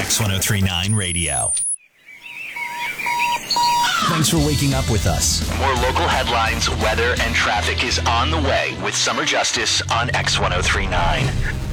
X1039 Radio. Thanks for waking up with us. More local headlines, weather, and traffic is on the way with Summer Justice on X1039.